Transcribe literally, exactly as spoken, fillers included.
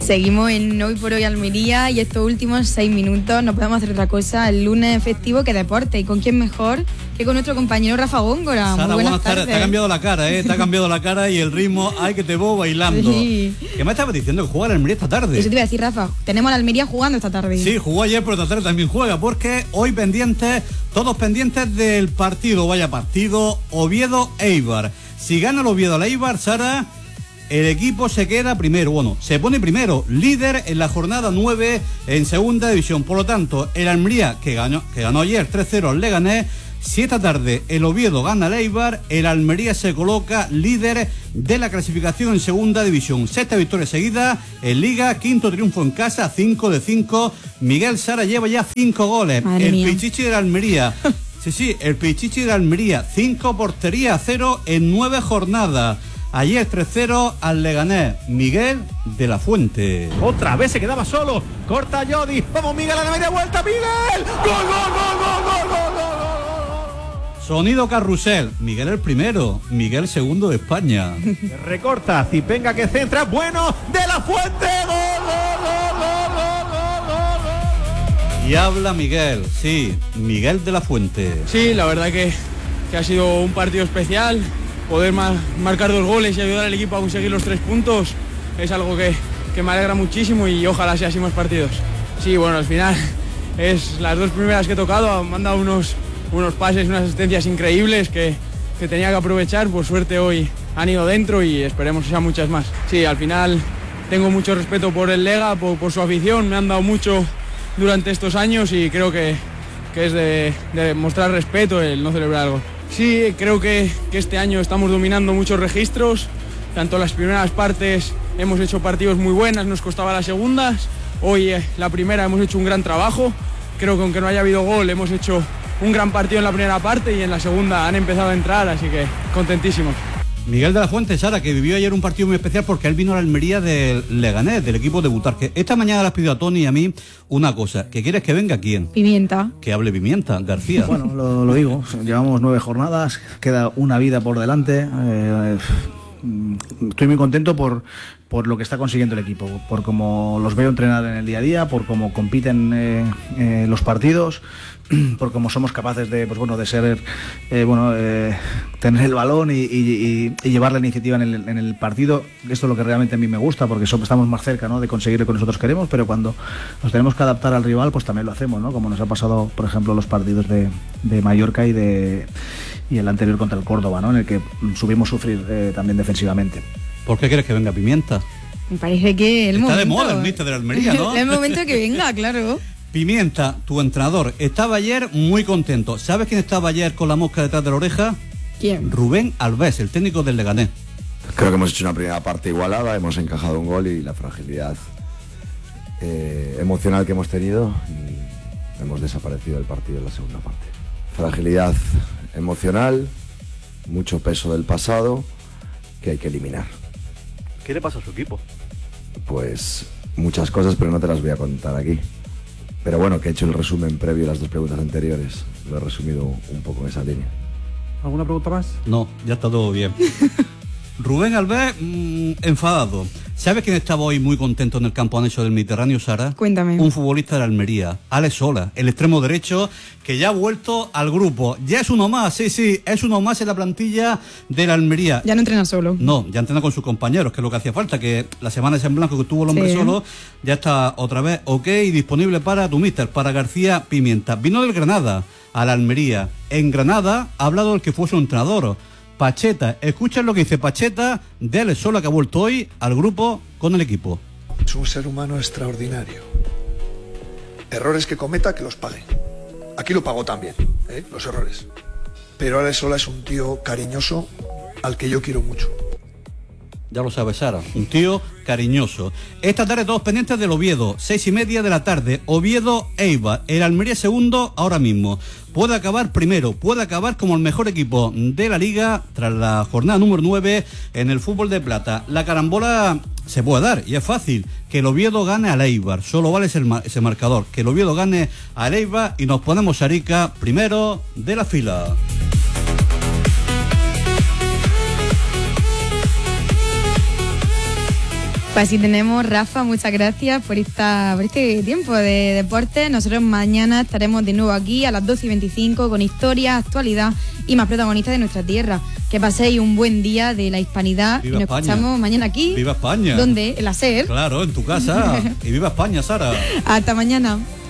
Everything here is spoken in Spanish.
Seguimos en Hoy por Hoy Almería y estos últimos seis minutos no podemos hacer otra cosa el lunes festivo que deporte. ¿Y con quién mejor que con nuestro compañero Rafa Góngora? Sara, muy buenas, buenas tardes. tardes. Te ha cambiado la cara, ¿eh? Te ha cambiado la cara y el ritmo, ay, que te veo bailando. Sí. ¿Qué me estabas diciendo? Que juega el Almería esta tarde. Eso te iba a decir, Rafa. Tenemos a la Almería jugando esta tarde. Sí, jugó ayer, pero esta tarde también juega, porque hoy pendientes, todos pendientes del partido. Vaya partido, Oviedo-Eibar. Si gana el Oviedo al Eibar, Sara, el equipo se queda primero, bueno, se pone primero, líder en la jornada nueve en segunda división. Por lo tanto, el Almería, que ganó, que ganó ayer tres cero al Leganés, si esta tarde el Oviedo gana al Eibar, el Almería se coloca líder de la clasificación en segunda división. Sexta victoria seguida en Liga, quinto triunfo en casa, cinco de cinco. Miguel Sara lleva ya cinco goles. Madre el mía. Pichichi de la Almería. Sí, sí, el Pichichi de la Almería, cinco portería a cero en nueve jornadas. Ayer tres cero al Leganés. Miguel de la Fuente. Otra vez se quedaba solo. Corta Jodi. Vamos Miguel a la media vuelta. Miguel. Gol, gol, gol, gol, gol, gol, gol, gol. Sonido carrusel. Miguel el primero. Miguel segundo de España. Recorta. Zipenga que centra. Bueno. De la Fuente. Gol, gol, gol, gol, gol, gol, gol. Y habla Miguel. Sí, Miguel de la Fuente. Sí, la verdad que, que ha sido un partido especial. Poder mar, marcar dos goles y ayudar al equipo a conseguir los tres puntos es algo que, que me alegra muchísimo y ojalá sea así más partidos. Sí, bueno, al final es las dos primeras que he tocado, me han dado unos, unos pases, unas asistencias increíbles que, que tenía que aprovechar. Por suerte hoy han ido dentro y esperemos que sean muchas más. Sí, al final tengo mucho respeto por el Lega, por, por su afición, me han dado mucho durante estos años y creo que, que es de, de mostrar respeto el no celebrar algo. Sí, creo que, que este año estamos dominando muchos registros, tanto las primeras partes hemos hecho partidos muy buenas, nos costaba las segundas, hoy eh, la primera hemos hecho un gran trabajo, creo que aunque no haya habido gol hemos hecho un gran partido en la primera parte y en la segunda han empezado a entrar, así que contentísimos. Miguel de la Fuente, Sara, que vivió ayer un partido muy especial porque él vino a la Almería del Leganés, del equipo de Butarque. Esta mañana le has pedido a Tony y a mí una cosa, que quieres que venga quién. Pimienta. Que hable Pimienta, García. Bueno, lo, lo digo, llevamos nueve jornadas, queda una vida por delante. Eh, estoy muy contento por, por lo que está consiguiendo el equipo, por cómo los veo entrenar en el día a día, por cómo compiten eh, eh, los partidos, por cómo somos capaces de, pues bueno, de ser, eh, bueno, eh, tener el balón y, y, y llevar la iniciativa en el, en el partido. Esto es lo que realmente a mí me gusta, porque somos, estamos más cerca, ¿no?, de conseguir lo que nosotros queremos, pero cuando nos tenemos que adaptar al rival, pues también lo hacemos, ¿no?, como nos ha pasado, por ejemplo, los partidos de, de Mallorca y de y el anterior contra el Córdoba, ¿no?, en el que supimos sufrir eh, también defensivamente. ¿Por qué quieres que venga Pimienta? Me parece que el Está momento... de moda el míster de la Almería, ¿no? Es el momento de que venga, claro. Pimienta, tu entrenador, estaba ayer muy contento. ¿Sabes quién estaba ayer con la mosca detrás de la oreja? ¿Quién? Rubén Alves, el técnico del Leganés. Creo que hemos hecho una primera parte igualada, hemos encajado un gol y la fragilidad eh, emocional que hemos tenido y hemos desaparecido del partido en la segunda parte. Fragilidad emocional, mucho peso del pasado que hay que eliminar. ¿Qué le pasa a su equipo? Pues muchas cosas, pero no te las voy a contar aquí. Pero bueno, que he hecho el resumen previo a las dos preguntas anteriores. Lo he resumido un poco en esa línea. ¿Alguna pregunta más? No, ya está todo bien. Rubén Alves, mmm, enfadado. ¿Sabes quién estaba hoy muy contento en el campo anexo del Mediterráneo, Sara? Cuéntame. Un futbolista de la Almería, Alex Sola, el extremo derecho, que ya ha vuelto al grupo. Ya es uno más, sí, sí, es uno más en la plantilla de la Almería. Ya no entrena solo. No, ya entrena con sus compañeros, que es lo que hacía falta, que la semana esa en blanco que tuvo el hombre Sí. solo, ya está otra vez ok y disponible para tu míster, para García Pimienta. Vino del Granada a la Almería. En Granada ha hablado el que fue su entrenador, Pacheta. Escuchen lo que dice Pacheta de Alex Sola, que ha vuelto hoy al grupo con el equipo. Es un ser humano extraordinario. Errores que cometa, que los pague. Aquí lo pagó también, ¿eh?, los errores. Pero Alex Sola es un tío cariñoso al que yo quiero mucho. Ya lo sabes, Sara, un tío cariñoso. Esta tarde todos pendientes del Oviedo, seis y media de la tarde, Oviedo-Eibar. El Almería segundo ahora mismo. Puede acabar primero, puede acabar como el mejor equipo de la Liga tras la jornada número nueve en el fútbol de plata. La carambola se puede dar y es fácil. Que el Oviedo gane al Eibar, solo vale ese, ese marcador. Que el Oviedo gane al Eibar y nos ponemos a Rica primero de la fila. Pues así tenemos, Rafa, muchas gracias por, esta, por este tiempo de deporte. Nosotros mañana estaremos de nuevo aquí a las doce y veinticinco con historia, actualidad y más protagonistas de nuestra tierra. Que paséis un buen día de la hispanidad. Viva y nos España. escuchamos mañana aquí. ¡Viva España! ¿Dónde? En la SER. Claro, en tu casa. Y viva España, Sara. Hasta mañana.